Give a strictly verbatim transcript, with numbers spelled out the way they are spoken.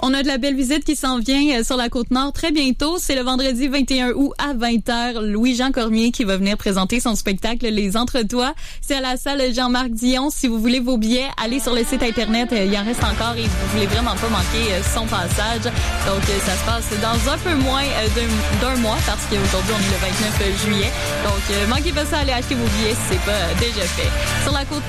On a de la belle visite qui s'en vient sur la Côte-Nord très bientôt. C'est le vendredi vingt et un août à vingt heures. Louis-Jean Cormier qui va venir présenter son spectacle Les Entretois. C'est à la salle Jean-Marc Dion. Si vous voulez vos billets, allez sur le site Internet. Il y en reste encore et vous voulez vraiment pas manquer son passage. Donc, ça se passe dans un peu moins d'un, d'un mois parce qu'aujourd'hui, on est le vingt-neuf juillet. Donc, manquez pas ça, allez acheter vos billets si c'est pas déjà fait. Sur la côte